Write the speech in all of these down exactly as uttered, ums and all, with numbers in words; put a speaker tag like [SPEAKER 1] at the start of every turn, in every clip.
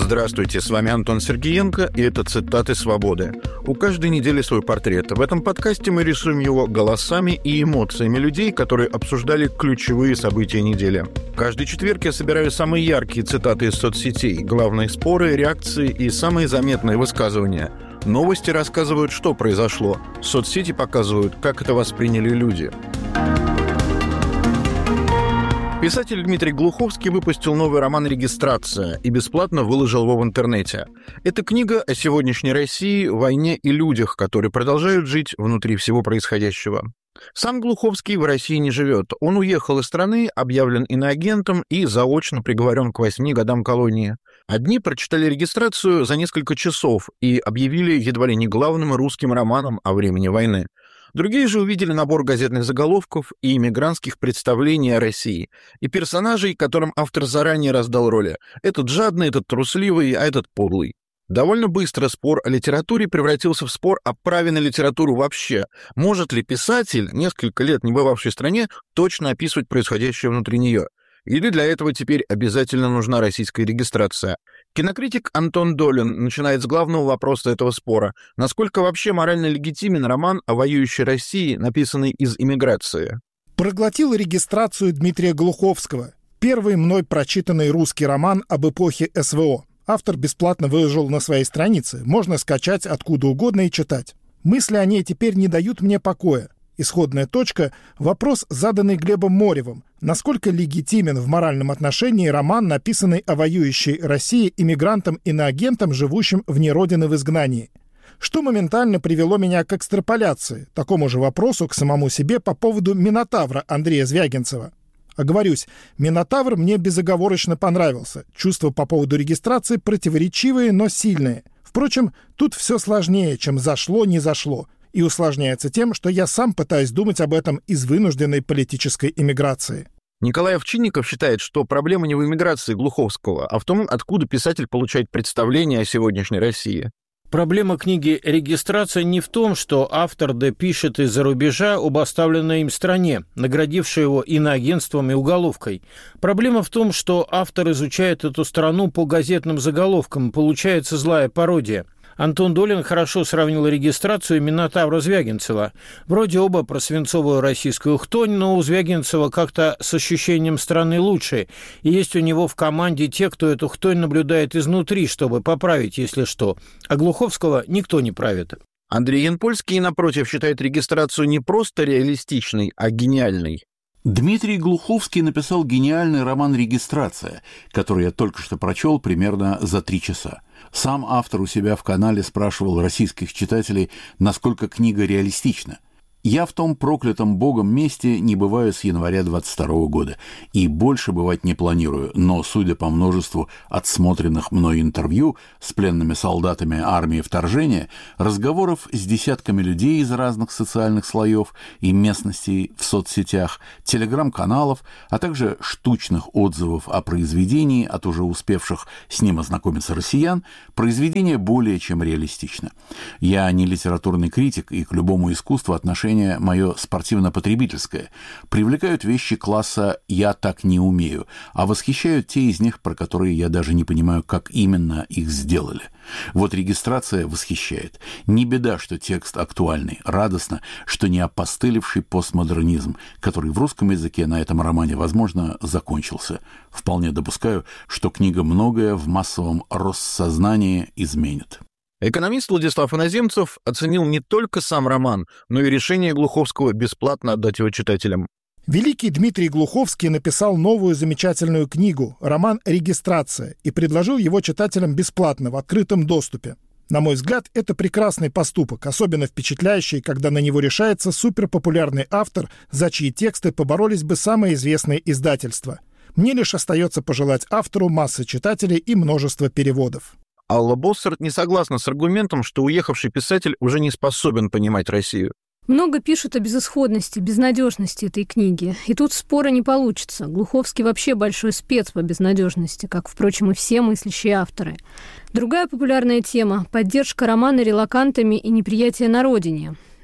[SPEAKER 1] Здравствуйте, с вами Антон Сергеенко, и это «Цитаты свободы». У каждой недели свой портрет. В этом подкасте мы рисуем его голосами и эмоциями людей, которые обсуждали ключевые события недели. Каждый четверг я собираю самые яркие цитаты из соцсетей, главные споры, реакции и самые заметные высказывания. Новости рассказывают, что произошло. Соцсети показывают, как это восприняли люди. Писатель Дмитрий Глуховский выпустил новый роман «Регистрация» и бесплатно выложил его в интернете. Это книга о сегодняшней России, войне и людях, которые продолжают жить внутри всего происходящего. Сам Глуховский в России не живет. Он уехал из страны, объявлен иноагентом и заочно приговорен к восьми годам колонии. Одни прочитали «Регистрацию» за несколько часов и объявили едва ли не главным русским романом о времени войны. Другие же увидели набор газетных заголовков и иммигрантских представлений о России, и персонажей, которым автор заранее раздал роли. Этот жадный, этот трусливый, а этот подлый. Довольно быстро спор о литературе превратился в спор о праве на литературу вообще. Может ли писатель, несколько лет не бывавший в стране, точно описывать происходящее внутри нее? Или для этого теперь обязательно нужна российская регистрация? Кинокритик Антон Долин начинает с главного вопроса этого спора. Насколько вообще морально легитимен роман о воюющей России, написанный из эмиграции?
[SPEAKER 2] Проглотил регистрацию Дмитрия Глуховского. Первый мной прочитанный русский роман об эпохе эс вэ о. Автор бесплатно выложил на своей странице. Можно скачать откуда угодно и читать. Мысли о ней теперь не дают мне покоя. Исходная точка – вопрос, заданный Глебом Моревым. Насколько легитимен в моральном отношении роман, написанный о воюющей России иммигрантом-иноагентом, живущим вне родины в изгнании? Что моментально привело меня к экстраполяции, такому же вопросу к самому себе по поводу «Минотавра» Андрея Звягинцева. Оговорюсь, «Минотавр» мне безоговорочно понравился. Чувства по поводу регистрации противоречивые, но сильные. Впрочем, тут все сложнее, чем зашло-не зашло. И усложняется тем, что я сам пытаюсь думать об этом из вынужденной политической эмиграции.
[SPEAKER 1] Николай Овчинников считает, что проблема не в эмиграции Глуховского, а в том, откуда писатель получает представление о сегодняшней России.
[SPEAKER 3] Проблема книги «Регистрация» не в том, что автор да пишет из-за рубежа об оставленной им стране, наградившей его иноагентством и уголовкой. Проблема в том, что автор изучает эту страну по газетным заголовкам, получается злая пародия. Антон Долин хорошо сравнил «Регистрацию» и «Минотавра» Звягинцева. Вроде оба про свинцовую российскую хтонь, но у Звягинцева как-то с ощущением страны лучше. И есть у него в команде те, кто эту хтонь наблюдает изнутри, чтобы поправить, если что. А Глуховского никто не правит.
[SPEAKER 1] Андрей Янпольский, напротив, считает «Регистрацию» не просто реалистичной, а гениальной.
[SPEAKER 4] Дмитрий Глуховский написал гениальный роман «Регистрация», который я только что прочел примерно за три часа. Сам автор у себя в канале спрашивал российских читателей, насколько книга реалистична. Я в том проклятом Богом месте не бываю с января двадцать второго года и больше бывать не планирую, но, судя по множеству отсмотренных мной интервью с пленными солдатами армии вторжения, разговоров с десятками людей из разных социальных слоев и местностей в соцсетях, телеграм-каналов, а также штучных отзывов о произведении от уже успевших с ним ознакомиться россиян, произведение более чем реалистично. Я не литературный критик и к любому искусству отношения мое спортивно-потребительское. Привлекают вещи класса «я так не умею», а восхищают те из них, про которые я даже не понимаю, как именно их сделали. Вот «Регистрация» восхищает. Не беда, что текст актуальный. Радостно, что не опостылевший постмодернизм, который в русском языке на этом романе, возможно, закончился. Вполне допускаю, что книга многое в массовом россознании изменит.
[SPEAKER 1] Экономист Владислав Иноземцев оценил не только сам роман, но и решение Глуховского бесплатно отдать его читателям.
[SPEAKER 2] Великий Дмитрий Глуховский написал новую замечательную книгу, роман «Регистрация», и предложил его читателям бесплатно, в открытом доступе. На мой взгляд, это прекрасный поступок, особенно впечатляющий, когда на него решается суперпопулярный автор, за чьи тексты поборолись бы самые известные издательства. Мне лишь остается пожелать автору массы читателей и множества переводов.
[SPEAKER 1] Алла Боссарт не согласна с аргументом, что уехавший писатель уже не способен понимать Россию.
[SPEAKER 5] Много пишут о безысходности, безнадежности этой книги. И тут спора не получится. Глуховский вообще большой спец по безнадежности, как, впрочем, и все мыслящие авторы. Другая популярная тема – поддержка романа релокантами и неприятие на родине.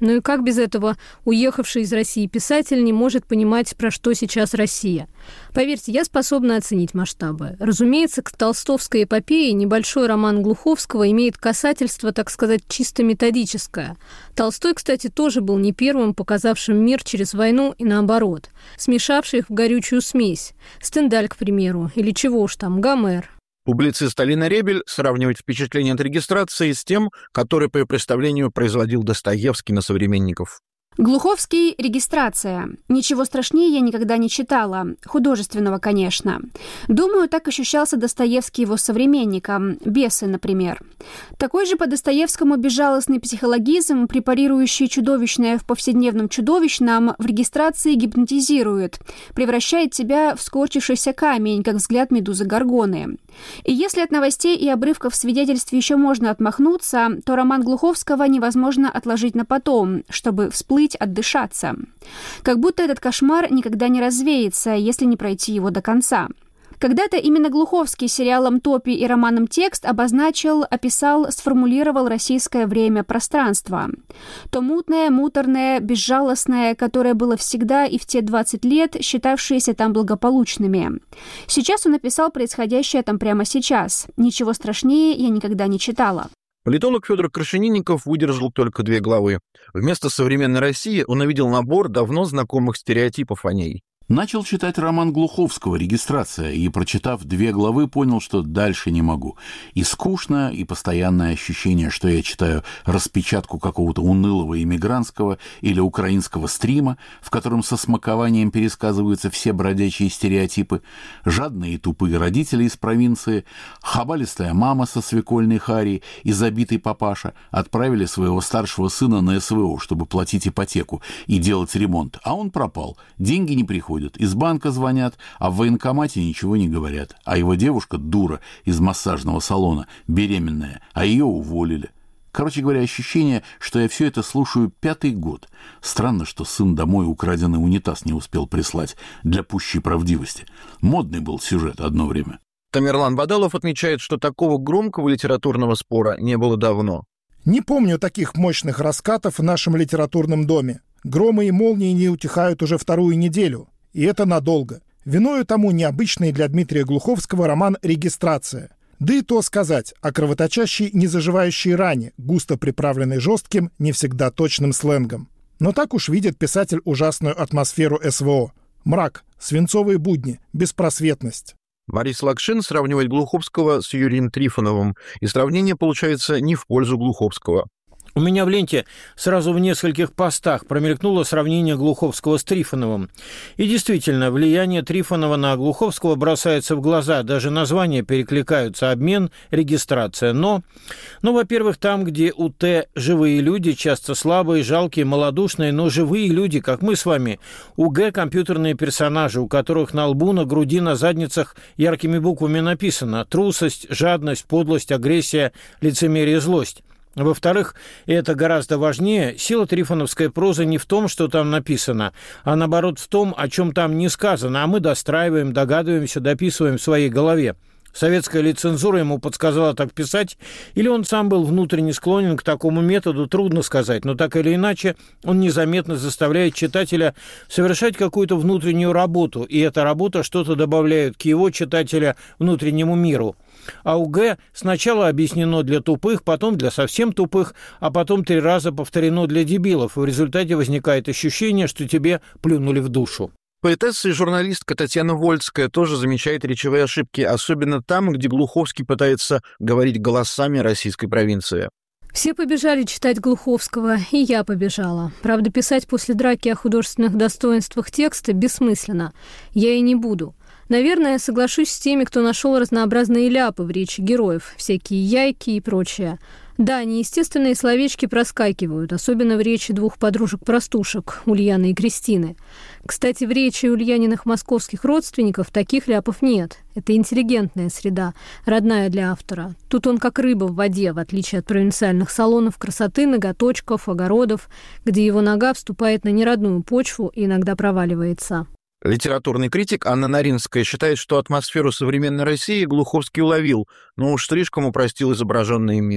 [SPEAKER 5] Ну и как без этого уехавший из России писатель не может понимать, про что сейчас Россия? Поверьте, я способна оценить масштабы. Разумеется, к толстовской эпопее небольшой роман Глуховского имеет касательство, так сказать, чисто методическое. Толстой, кстати, тоже был не первым, показавшим мир через войну и наоборот, смешавший их в горючую смесь. Стендаль, к примеру, или чего уж там, Гомер.
[SPEAKER 1] Публицист Алина Ребель сравнивает впечатление от регистрации с тем, которое по ее представлению производил Достоевский на современников.
[SPEAKER 6] Глуховский «Регистрация». Ничего страшнее я никогда не читала. Художественного, конечно. Думаю, так ощущался Достоевский его современникам. «Бесы», например. Такой же по Достоевскому безжалостный психологизм, препарирующий чудовищное в повседневном чудовищном, в регистрации гипнотизирует, превращает тебя в скорчившийся камень, как взгляд медузы Горгоны. И если от новостей и обрывков свидетельств еще можно отмахнуться, то роман Глуховского невозможно отложить на потом, чтобы всплыть, отдышаться. Как будто этот кошмар никогда не развеется, если не пройти его до конца. Когда-то именно Глуховский сериалом «Топи» и романом «Текст» обозначил, описал, сформулировал российское время-пространство. То мутное, муторное, безжалостное, которое было всегда и в те двадцать лет, считавшееся там благополучными. Сейчас он описал происходящее там прямо сейчас. Ничего страшнее я никогда не читала.
[SPEAKER 1] Политолог Федор Крашенинников выдержал только две главы. Вместо современной России он увидел набор давно знакомых стереотипов о ней.
[SPEAKER 4] Начал читать роман Глуховского «Регистрация» и, прочитав две главы, понял, что дальше не могу. И скучно, и постоянное ощущение, что я читаю распечатку какого-то унылого иммигрантского или украинского стрима, в котором со смакованием пересказываются все бродячие стереотипы, жадные и тупые родители из провинции, хабалистая мама со свекольной Харей и забитый папаша отправили своего старшего сына на СВО, чтобы платить ипотеку и делать ремонт, а он пропал, деньги не приходят. Из банка звонят, а в военкомате ничего не говорят. А его девушка, дура, из массажного салона, беременная, а ее уволили. Короче говоря, ощущение, что я все это слушаю пятый год. Странно, что сын домой украденный унитаз не успел прислать для пущей правдивости. Модный был сюжет одно время.
[SPEAKER 1] Тамерлан Бадалов отмечает, что такого громкого литературного спора не было давно.
[SPEAKER 2] Не помню таких мощных раскатов в нашем литературном доме. Громы и молнии не утихают уже вторую неделю. И это надолго. Виною тому необычный для Дмитрия Глуховского роман «Регистрация». Да и то сказать о кровоточащей, незаживающей ране, густо приправленной жестким, не всегда точным сленгом. Но так уж видит писатель ужасную атмосферу СВО. Мрак, свинцовые будни, беспросветность.
[SPEAKER 1] Борис Лакшин сравнивает Глуховского с Юрием Трифоновым, и сравнение получается не в пользу Глуховского.
[SPEAKER 3] У меня в ленте сразу в нескольких постах промелькнуло сравнение Глуховского с Трифоновым. И действительно, влияние Трифонова на Глуховского бросается в глаза. Даже названия перекликаются: обмен, регистрация. Но, ну, во-первых, там, где у Т живые люди, часто слабые, жалкие, малодушные, но живые люди, как мы с вами. У Г компьютерные персонажи, у которых на лбу, на груди, на задницах яркими буквами написано: трусость, жадность, подлость, агрессия, лицемерие, злость. Во-вторых, и это гораздо важнее, сила трифоновской прозы не в том, что там написано, а наоборот в том, о чем там не сказано, а мы достраиваем, догадываемся, дописываем в своей голове. Советская ли цензура ему подсказала так писать, или он сам был внутренне склонен к такому методу, трудно сказать, но так или иначе он незаметно заставляет читателя совершать какую-то внутреннюю работу, и эта работа что-то добавляет к его, читателя, внутреннему миру. А у Г сначала объяснено для тупых, потом для совсем тупых, а потом три раза повторено для дебилов, и в результате возникает ощущение, что тебе плюнули в душу.
[SPEAKER 1] Поэтесса и журналистка Татьяна Вольская тоже замечает речевые ошибки, особенно там, где Глуховский пытается говорить голосами российской провинции.
[SPEAKER 5] Все побежали читать Глуховского, и я побежала. Правда, писать после драки о художественных достоинствах текста бессмысленно. Я и не буду. Наверное, соглашусь с теми, кто нашел разнообразные ляпы в речи героев, всякие яйки и прочее. Да, неестественные словечки проскакивают, особенно в речи двух подружек-простушек, Ульяны и Кристины. Кстати, в речи ульяниных московских родственников таких ляпов нет. Это интеллигентная среда, родная для автора. Тут он как рыба в воде, в отличие от провинциальных салонов красоты, ноготочков, огородов, где его нога вступает на неродную почву и иногда проваливается.
[SPEAKER 1] Литературный критик Анна Наринская считает, что атмосферу современной России Глуховский уловил, но уж слишком упростил изображенный мир.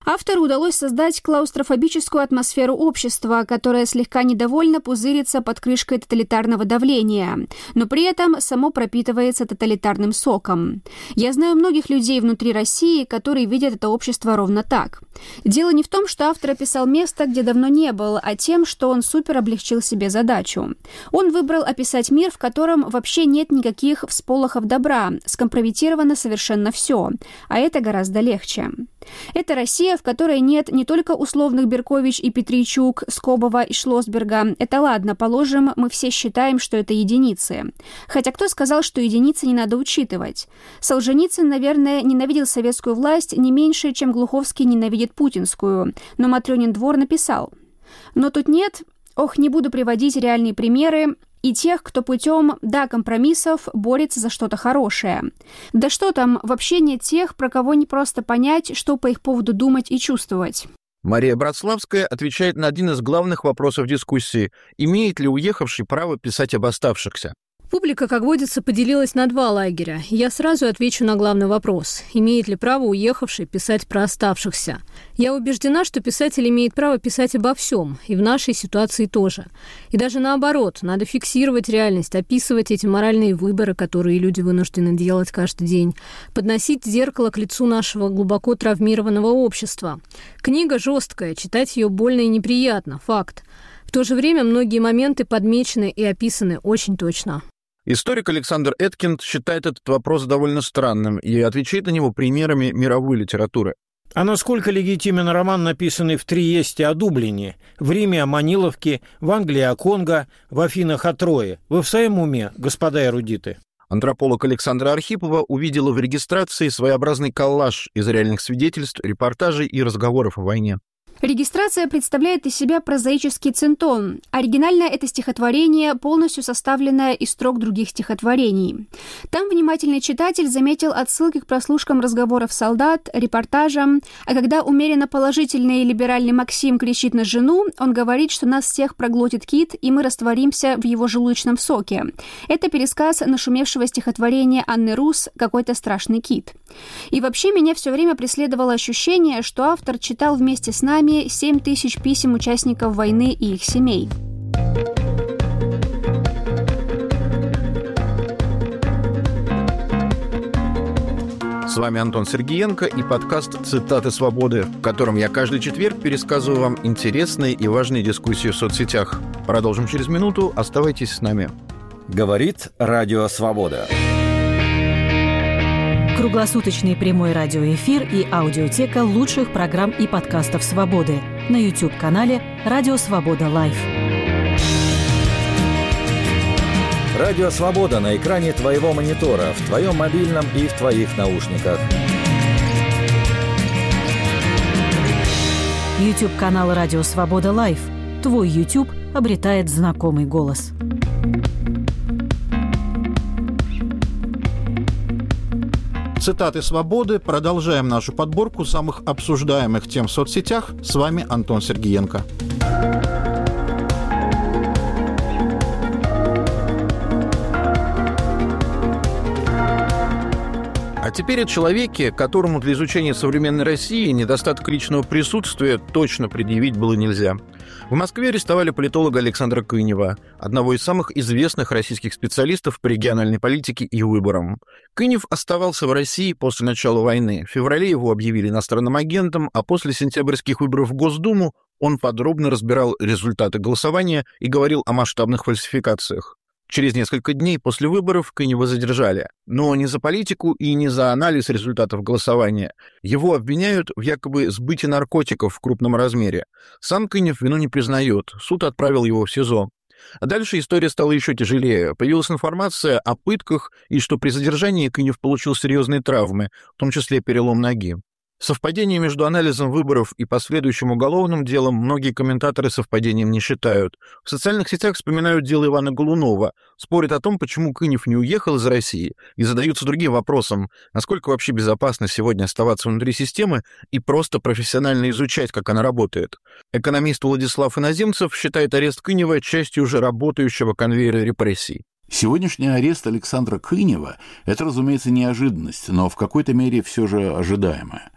[SPEAKER 6] Автору удалось создать клаустрофобическую атмосферу общества, которое слегка недовольно пузырится под крышкой тоталитарного давления, но при этом само пропитывается тоталитарным соком. Я знаю многих людей внутри России, которые видят это общество ровно так. Дело не в том, что автор описал место, где давно не был, а тем, что он супер облегчил себе задачу. Он выбрал описать мир, в котором вообще нет никаких всполохов добра, скомпрометировано совершенно все, а это гораздо легче. Это Россия, в которой нет не только условных Беркович и Петричук, Скобова и Шлосберга. Это ладно, положим, мы все считаем, что это единицы. Хотя кто сказал, что единицы не надо учитывать? Солженицын, наверное, ненавидел советскую власть не меньше, чем Глуховский ненавидит путинскую. Но Матрёнин двор написал. Но тут нет, ох, не буду приводить реальные примеры, и тех, кто путем, да, компромиссов борется за что-то хорошее. Да что там, вообще нет тех, про кого не просто понять, что по их поводу думать и чувствовать.
[SPEAKER 1] Мария Братславская отвечает на один из главных вопросов дискуссии. Имеет ли уехавший право писать об оставшихся?
[SPEAKER 5] Публика, как водится, поделилась на два лагеря. Я сразу отвечу на главный вопрос. Имеет ли право уехавший писать про оставшихся? Я убеждена, что писатель имеет право писать обо всем, и в нашей ситуации тоже. И даже наоборот, надо фиксировать реальность, описывать эти моральные выборы, которые люди вынуждены делать каждый день, подносить зеркало к лицу нашего глубоко травмированного общества. Книга жесткая, читать ее больно и неприятно, факт. В то же время многие моменты подмечены и описаны очень точно.
[SPEAKER 1] Историк Александр Эткинд считает этот вопрос довольно странным и отвечает на него примерами мировой литературы.
[SPEAKER 3] А насколько легитимен роман, написанный в Триесте о Дублине, в Риме о Маниловке, в Англии о Конго, в Афинах о Трое? Вы в своем уме, господа эрудиты?
[SPEAKER 1] Антрополог Александра Архипова увидела в регистрации своеобразный коллаж из реальных свидетельств, репортажей и разговоров о войне.
[SPEAKER 6] Регистрация представляет из себя прозаический центон. Оригинально это стихотворение, полностью составленное из строк других стихотворений. Там внимательный читатель заметил отсылки к прослушкам разговоров солдат, репортажам, а когда умеренно положительный и либеральный Максим кричит на жену, он говорит, что нас всех проглотит кит, и мы растворимся в его желудочном соке. Это пересказ нашумевшего стихотворения Анны Рус «Какой-то страшный кит». И вообще меня все время преследовало ощущение, что автор читал вместе с нами семь тысяч писем участников войны и их семей.
[SPEAKER 1] С вами Антон Сергиенко и подкаст «Цитаты свободы», в котором я каждый четверг пересказываю вам интересные и важные дискуссии в соцсетях. Продолжим через минуту. Оставайтесь с нами.
[SPEAKER 7] Говорит Радио Свобода.
[SPEAKER 8] Круглосуточный прямой радиоэфир и аудиотека лучших программ и подкастов «Свободы» на YouTube-канале «Радио Свобода Лайв».
[SPEAKER 7] Радио Свобода на экране твоего монитора, в твоем мобильном и в твоих наушниках.
[SPEAKER 8] YouTube-канал «Радио Свобода Лайв». Твой YouTube обретает знакомый голос.
[SPEAKER 1] Цитаты свободы. Продолжаем нашу подборку самых обсуждаемых тем в соцсетях. С вами Антон Сергиенко. А теперь о человеке, которому для изучения современной России недостаток личного присутствия точно предъявить было нельзя. В Москве арестовали политолога Александра Кынева, одного из самых известных российских специалистов по региональной политике и выборам. Кынев оставался в России после начала войны. В феврале его объявили иностранным агентом, а после сентябрьских выборов в Госдуму он подробно разбирал результаты голосования и говорил о масштабных фальсификациях. Через несколько дней после выборов Кынева задержали. Но не за политику и не за анализ результатов голосования. Его обвиняют в якобы сбытии наркотиков в крупном размере. Сам Кынев вину не признает. Суд отправил его в СИЗО. А дальше история стала еще тяжелее. Появилась информация о пытках и что при задержании Кынев получил серьезные травмы, в том числе перелом ноги. Совпадение между анализом выборов и последующим уголовным делом многие комментаторы совпадением не считают. В социальных сетях вспоминают дело Ивана Голунова, спорят о том, почему Кынев не уехал из России, и задаются другим вопросом, насколько вообще безопасно сегодня оставаться внутри системы и просто профессионально изучать, как она работает. Экономист Владислав Иноземцев считает арест Кынева частью уже работающего конвейера репрессий.
[SPEAKER 4] Сегодняшний арест Александра Кынева – это, разумеется, неожиданность, но в какой-то мере все же ожидаемая.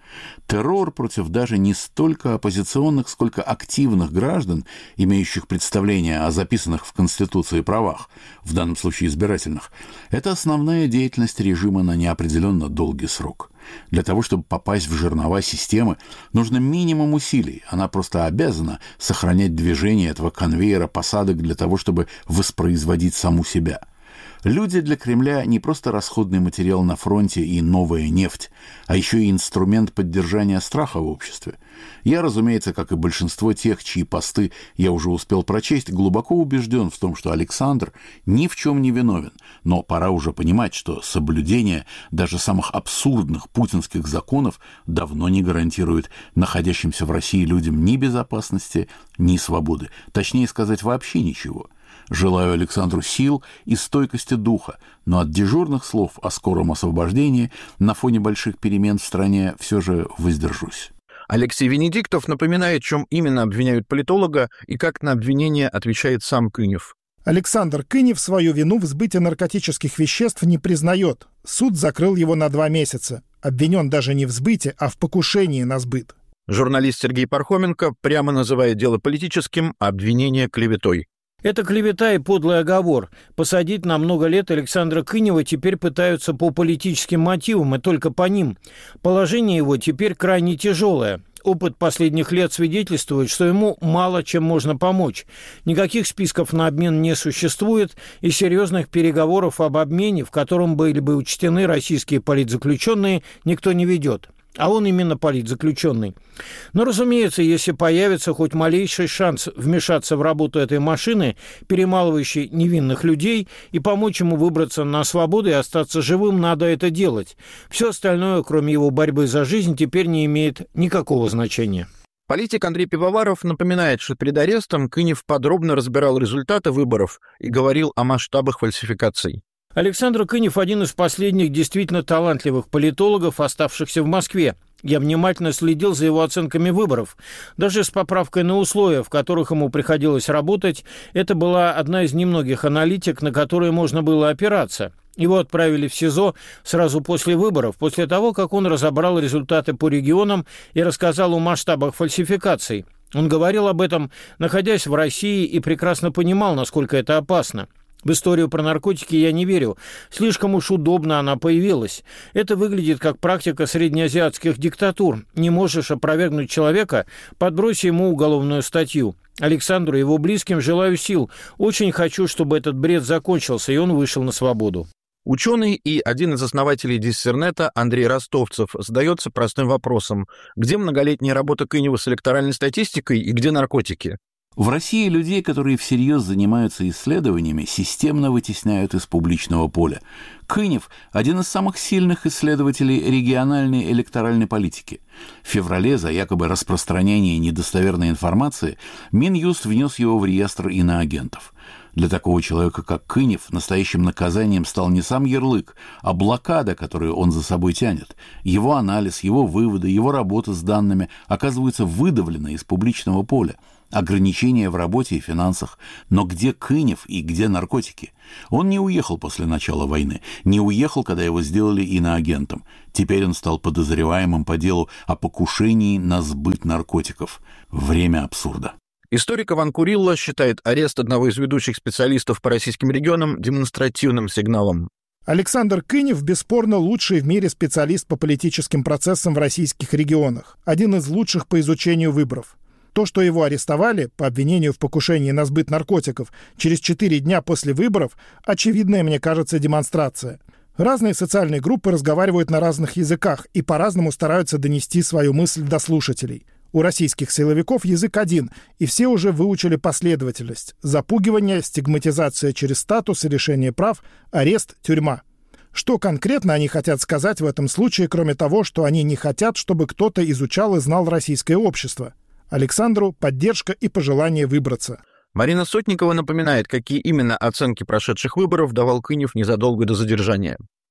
[SPEAKER 4] Террор против даже не столько оппозиционных, сколько активных граждан, имеющих представление о записанных в Конституции правах, в данном случае избирательных, это основная деятельность режима на неопределенно долгий срок. Для того, чтобы попасть в жернова системы, нужно минимум усилий. Она просто обязана сохранять движение этого конвейера посадок для того, чтобы воспроизводить саму себя. Люди для Кремля не просто расходный материал на фронте и новая нефть, а еще и инструмент поддержания страха в обществе. Я, разумеется, как и большинство тех, чьи посты я уже успел прочесть, глубоко убежден в том, что Александр ни в чем не виновен, но пора уже понимать, что соблюдение даже самых абсурдных путинских законов давно не гарантирует находящимся в России людям ни безопасности, ни свободы, точнее сказать, вообще ничего. Желаю Александру сил и стойкости духа, но от дежурных слов о скором освобождении на фоне больших перемен в стране все же воздержусь.
[SPEAKER 1] Алексей Венедиктов напоминает, чем именно обвиняют политолога и как на обвинение отвечает сам Кынев.
[SPEAKER 2] Александр Кынев свою вину в сбыте наркотических веществ не признает. Суд закрыл его на два месяца. Обвинен даже не в сбыте, а в покушении на сбыт.
[SPEAKER 1] Журналист Сергей Пархоменко прямо называет дело политическим, а обвинение клеветой.
[SPEAKER 3] Это клевета и подлый оговор. Посадить на много лет Александра Кынева теперь пытаются по политическим мотивам, и только по ним. Положение его теперь крайне тяжелое. Опыт последних лет свидетельствует, что ему мало чем можно помочь. Никаких списков на обмен не существует, и серьезных переговоров об обмене, в котором были бы учтены российские политзаключенные, никто не ведет. А он именно политзаключенный. Но, разумеется, если появится хоть малейший шанс вмешаться в работу этой машины, перемалывающей невинных людей, и помочь ему выбраться на свободу и остаться живым, надо это делать. Все остальное, кроме его борьбы за жизнь, теперь не имеет никакого значения.
[SPEAKER 1] Политик Андрей Пивоваров напоминает, что перед арестом Кынев подробно разбирал результаты выборов и говорил о масштабах фальсификаций.
[SPEAKER 3] Александр Кынев – один из последних действительно талантливых политологов, оставшихся в Москве. Я внимательно следил за его оценками выборов. Даже с поправкой на условия, в которых ему приходилось работать, это была одна из немногих аналитик, на которые можно было опираться. Его отправили в СИЗО сразу после выборов, после того, как он разобрал результаты по регионам и рассказал о масштабах фальсификаций. Он говорил об этом, находясь в России, и прекрасно понимал, насколько это опасно. В историю про наркотики я не верю. Слишком уж удобно она появилась. Это выглядит как практика среднеазиатских диктатур. Не можешь опровергнуть человека, подбрось ему уголовную статью. Александру и его близким желаю сил. Очень хочу, чтобы этот бред закончился, и он вышел на свободу.
[SPEAKER 1] Ученый и один из основателей Диссернета Андрей Ростовцев задается простым вопросом. Где многолетняя работа Кынева с электоральной статистикой и где наркотики?
[SPEAKER 4] В России людей, которые всерьез занимаются исследованиями, системно вытесняют из публичного поля. Кынев – один из самых сильных исследователей региональной электоральной политики. В феврале за якобы распространение недостоверной информации Минюст внес его в реестр иноагентов. Для такого человека, как Кынев, настоящим наказанием стал не сам ярлык, а блокада, которую он за собой тянет. Его анализ, его выводы, его работа с данными оказываются выдавлены из публичного поля. Ограничения в работе и финансах. Но где Кынев и где наркотики? Он не уехал после начала войны, не уехал, когда его сделали иноагентом. Теперь он стал подозреваемым по делу о покушении на сбыт наркотиков. Время абсурда.
[SPEAKER 1] Историк Иван Курилла считает арест одного из ведущих специалистов по российским регионам демонстративным сигналом.
[SPEAKER 2] Александр Кынев бесспорно лучший в мире специалист по политическим процессам в российских регионах, один из лучших по изучению выборов. То, что его арестовали по обвинению в покушении на сбыт наркотиков через четыре дня после выборов, очевидная, мне кажется, демонстрация. Разные социальные группы разговаривают на разных языках и по-разному стараются донести свою мысль до слушателей. У российских силовиков язык один, и все уже выучили последовательность: запугивание, стигматизация через статус и лишение прав, арест, тюрьма. Что конкретно они хотят сказать в этом случае, кроме того, что они не хотят, чтобы кто-то изучал и знал российское общество? Александру поддержка и пожелание выбраться.
[SPEAKER 1] Марина Сотникова напоминает, какие именно оценки прошедших выборов давал Кынев незадолго до задержания.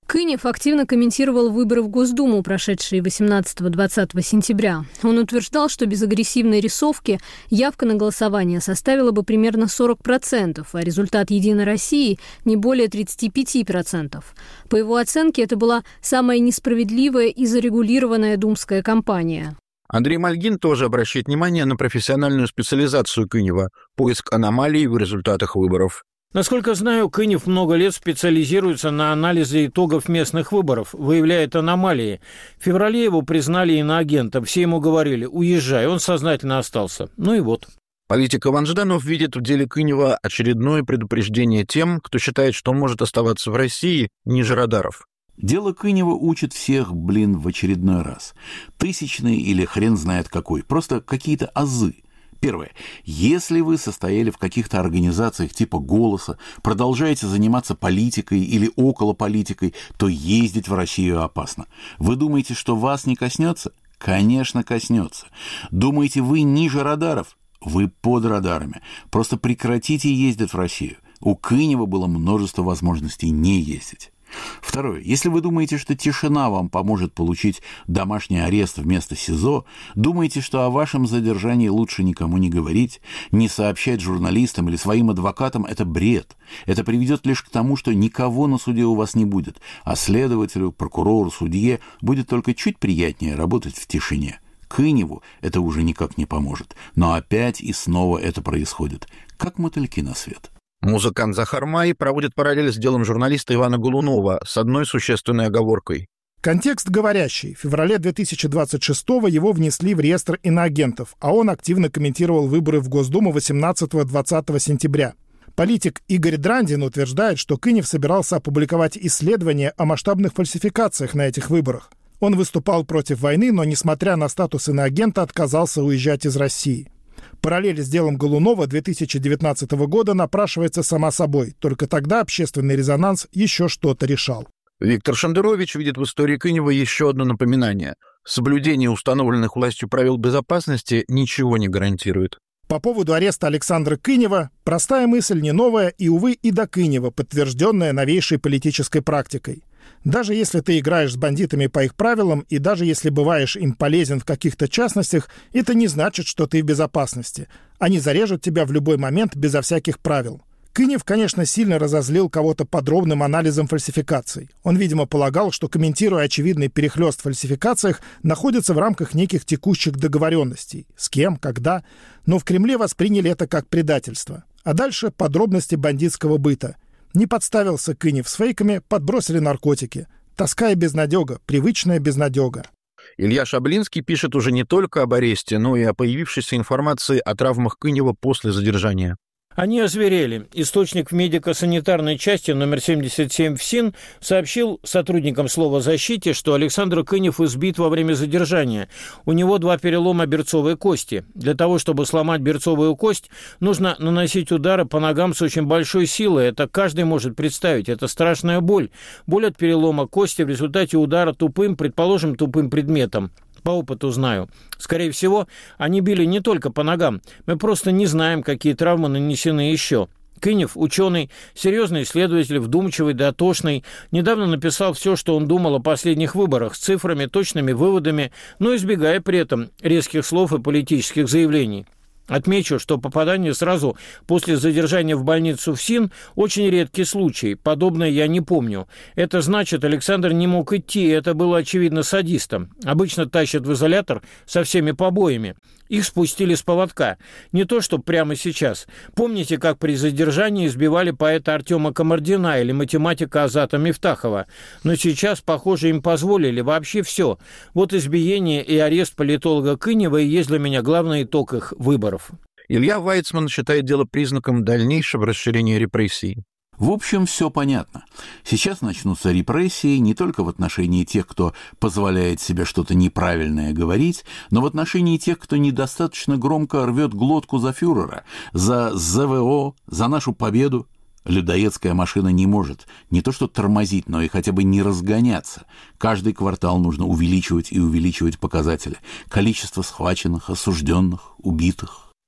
[SPEAKER 5] Кынев активно комментировал выборы в Госдуму, прошедшие восемнадцатого-двадцатого сентября. Он утверждал, что без агрессивной рисовки явка на голосование составила бы примерно сорок процентов, а результат «Единой России» не более тридцать пять процентов. По его оценке, это была самая несправедливая и зарегулированная думская кампания.
[SPEAKER 1] Андрей Мальгин тоже обращает внимание на профессиональную специализацию Кынева – поиск аномалий в результатах выборов.
[SPEAKER 3] Насколько знаю, Кынев много лет специализируется на анализе итогов местных выборов, выявляет аномалии. В феврале его признали иноагентом, все ему говорили «уезжай», он сознательно остался. Ну и вот.
[SPEAKER 1] Политик Иван Жданов видит в деле Кынева очередное предупреждение тем, кто считает, что он может оставаться в России ниже радаров.
[SPEAKER 4] Дело Кынева учит всех, блин, в очередной раз. Тысячный или хрен знает какой, просто какие-то азы. Первое. Если вы состояли в каких-то организациях типа «Голоса», продолжаете заниматься политикой или около политикой, то ездить в Россию опасно. Вы думаете, что вас не коснется? Конечно, коснется. Думаете, вы ниже радаров? Вы под радарами. Просто прекратите ездить в Россию. У Кынева было множество возможностей не ездить. Второе. Если вы думаете, что тишина вам поможет получить домашний арест вместо СИЗО, думаете, что о вашем задержании лучше никому не говорить, не сообщать журналистам или своим адвокатам, это бред. Это приведет лишь к тому, что никого на суде у вас не будет, а следователю, прокурору, судье будет только чуть приятнее работать в тишине. Кыневу это уже никак не поможет. Но опять и снова это происходит. Как мотыльки на свет.
[SPEAKER 1] Музыкант Захар Май проводит параллель с делом журналиста Ивана Голунова с одной существенной оговоркой.
[SPEAKER 2] Контекст говорящий. В феврале две тысячи двадцать шестого его внесли в реестр иноагентов, а он активно комментировал выборы в Госдуму восемнадцатого-двадцатого сентября. Политик Игорь Драндин утверждает, что Кынев собирался опубликовать исследования о масштабных фальсификациях на этих выборах. Он выступал против войны, но, несмотря на статус иноагента, отказался уезжать из России. Параллель с делом Голунова две тысячи девятнадцатого года напрашивается сама собой. Только тогда общественный резонанс еще что-то решал.
[SPEAKER 1] Виктор Шендерович видит в истории Кынева еще одно напоминание. Соблюдение установленных властью правил безопасности ничего не гарантирует.
[SPEAKER 2] По поводу ареста Александра Кынева простая мысль не новая и, увы, и до Кынева, подтвержденная новейшей политической практикой. Даже если ты играешь с бандитами по их правилам, и даже если бываешь им полезен в каких-то частностях, это не значит, что ты в безопасности. Они зарежут тебя в любой момент безо всяких правил. Кынев, конечно, сильно разозлил кого-то подробным анализом фальсификаций. Он, видимо, полагал, что, комментируя очевидный перехлёст в фальсификациях, находится в рамках неких текущих договоренностей. С кем, когда. Но в Кремле восприняли это как предательство. А дальше подробности бандитского быта. Не подставился Кынев с фейками, подбросили наркотики. Тоска и безнадега, привычная безнадега.
[SPEAKER 1] Илья Шаблинский пишет уже не только об аресте, но и о появившейся информации о травмах Кынева после задержания.
[SPEAKER 3] Они озверели. Источник в медико-санитарной части номер семьдесят семь ФСИН сообщил сотрудникам «Слова защите», что Александр Кынев избит во время задержания. У него два перелома берцовой кости. Для того, чтобы сломать берцовую кость, нужно наносить удары по ногам с очень большой силой. Это каждый может представить. Это страшная боль. Боль от перелома кости в результате удара тупым, предположим, тупым предметом. По опыту знаю. Скорее всего, они били не только по ногам. Мы просто не знаем, какие травмы нанесены еще. Кынев, ученый, серьезный исследователь, вдумчивый, дотошный, недавно написал все, что он думал о последних выборах, с цифрами, точными выводами, но избегая при этом резких слов и политических заявлений. Отмечу, что попадание сразу после задержания в больницу ФСИН – очень редкий случай. Подобное я не помню. Это значит, Александр не мог идти, и это было очевидно садистом. Обычно тащат в изолятор со всеми побоями. Их спустили с поводка. Не то, что прямо сейчас. Помните, как при задержании избивали поэта Артема Камардина или математика Азата Мифтахова? Но сейчас, похоже, им позволили вообще все. Вот избиение и арест политолога Кынева и есть для меня главный итог их выборов.
[SPEAKER 1] Илья Вайцман считает дело признаком дальнейшего расширения репрессий.
[SPEAKER 4] В общем, все понятно. Сейчас начнутся репрессии не только в отношении тех, кто позволяет себе что-то неправильное говорить, но в отношении тех, кто недостаточно громко рвет глотку за фюрера, за ЗВО, за нашу победу. Людоедская машина не может не то что тормозить, но и хотя бы не разгоняться. Каждый квартал нужно увеличивать и увеличивать показатели. Количество схваченных, осужденных, убитых.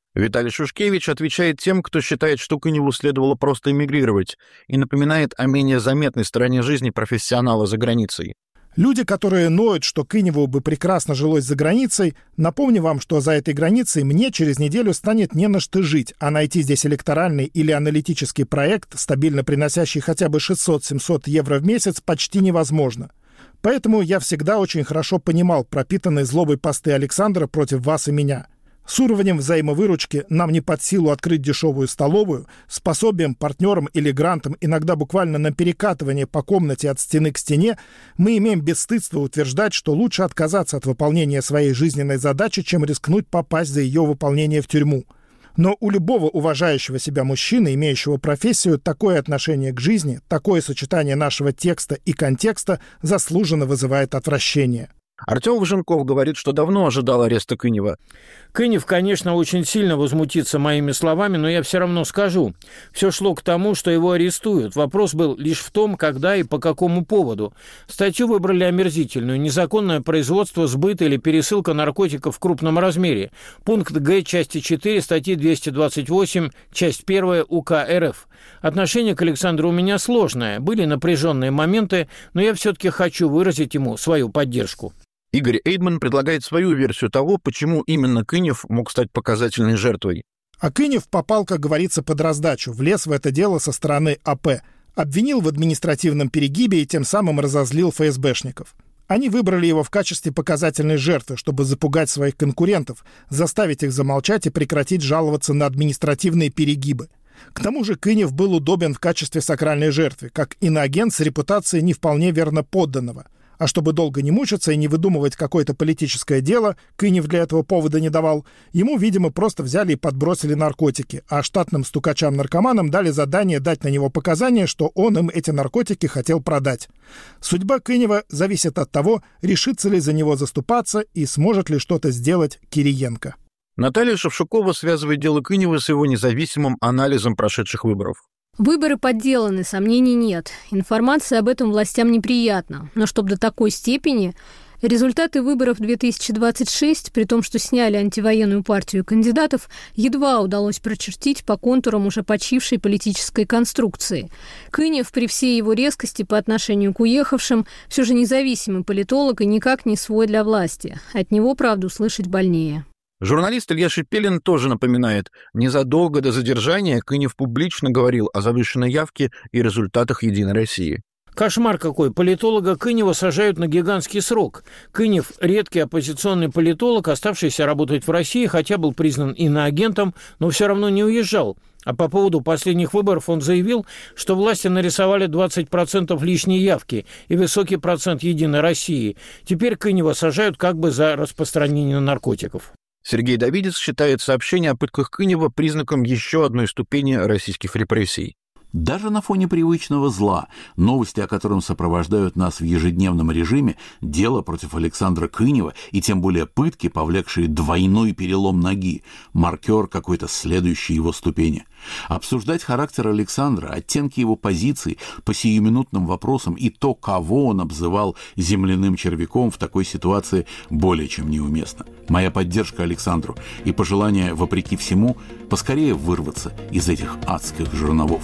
[SPEAKER 1] Виталий Шушкевич отвечает тем, кто считает, что Кыневу следовало просто эмигрировать, и напоминает о менее заметной стороне жизни профессионала за границей.
[SPEAKER 2] Люди, которые ноют, что Кыневу бы прекрасно жилось за границей, напомню вам, что за этой границей мне через неделю станет не на что жить, а найти здесь электоральный или аналитический проект, стабильно приносящий хотя бы шестьсот-семьсот евро в месяц, почти невозможно. Поэтому я всегда очень хорошо понимал пропитанные злобой посты Александра против вас и меня. С уровнем взаимовыручки нам не под силу открыть дешевую столовую, с пособием, партнером или грантом, иногда буквально на перекатывание по комнате от стены к стене, мы имеем бесстыдство утверждать, что лучше отказаться от выполнения своей жизненной задачи, чем рискнуть попасть за ее выполнение в тюрьму. Но у любого уважающего себя мужчины, имеющего профессию, такое отношение к жизни, такое сочетание нашего текста и контекста заслуженно вызывает отвращение.
[SPEAKER 1] Артем Важенков говорит, что давно ожидал ареста Кынева.
[SPEAKER 3] Кынев, конечно, очень сильно возмутится моими словами, но я все равно скажу. Все шло к тому, что его арестуют. Вопрос был лишь в том, когда и по какому поводу. Статью выбрали омерзительную. Незаконное производство, сбыт или пересылка наркотиков в крупном размере. Пункт Г части четыре статьи двести двадцать восемь, часть первая УК РФ. Отношение к Александру у меня сложное. Были напряженные моменты, но я все-таки хочу выразить ему свою поддержку.
[SPEAKER 1] Игорь Эйдман предлагает свою версию того, почему именно Кынев мог стать показательной жертвой.
[SPEAKER 2] А Кынев попал, как говорится, под раздачу, влез в это дело со стороны АП, обвинил в административном перегибе и тем самым разозлил ФСБшников. Они выбрали его в качестве показательной жертвы, чтобы запугать своих конкурентов, заставить их замолчать и прекратить жаловаться на административные перегибы. К тому же Кынев был удобен в качестве сакральной жертвы, как иноагент с репутацией не вполне верно подданного. А чтобы долго не мучиться и не выдумывать какое-то политическое дело, Кынев для этого повода не давал, ему, видимо, просто взяли и подбросили наркотики, а штатным стукачам-наркоманам дали задание дать на него показания, что он им эти наркотики хотел продать. Судьба Кынева зависит от того, решится ли за него заступаться и сможет ли что-то сделать Кириенко.
[SPEAKER 1] Наталья Шевчукова связывает дело Кынева с его независимым анализом прошедших выборов.
[SPEAKER 5] Выборы подделаны, сомнений нет. Информация об этом властям неприятна. Но чтобы до такой степени... Результаты выборов две тысячи двадцать шесть, при том, что сняли антивоенную партию кандидатов, едва удалось прочертить по контурам уже почившей политической конструкции. Кынев, при всей его резкости по отношению к уехавшим, все же независимый политолог и никак не свой для власти. От него, правду, слышать больнее.
[SPEAKER 1] Журналист Илья Шипелин тоже напоминает, незадолго до задержания Кынев публично говорил о завышенной явке и результатах «Единой России».
[SPEAKER 3] Кошмар какой. Политолога Кынева сажают на гигантский срок. Кынев – редкий оппозиционный политолог, оставшийся работать в России, хотя был признан иноагентом, но все равно не уезжал. А по поводу последних выборов он заявил, что власти нарисовали двадцать процентов лишней явки и высокий процент «Единой России». Теперь Кынева сажают как бы за распространение наркотиков.
[SPEAKER 1] Сергей Давидец считает сообщение о пытках Кынева признаком еще одной ступени российских репрессий.
[SPEAKER 4] Даже на фоне привычного зла, новости о котором сопровождают нас в ежедневном режиме, дело против Александра Кынева и тем более пытки, повлекшие двойной перелом ноги, маркер какой-то следующей его ступени. Обсуждать характер Александра, оттенки его позиций по сиюминутным вопросам и то, кого он обзывал земляным червяком, в такой ситуации более чем неуместно. Моя поддержка Александру и пожелание, вопреки всему, поскорее вырваться из этих адских жерновов.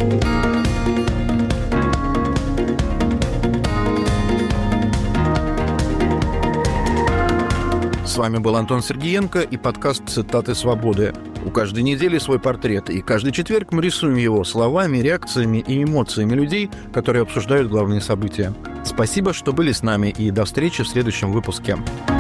[SPEAKER 1] С вами был Антон Сергиенко и подкаст «Цитаты свободы». У каждой недели свой портрет, и каждый четверг мы рисуем его словами, реакциями и эмоциями людей, которые обсуждают главные события. Спасибо, что были с нами, и до встречи в следующем выпуске.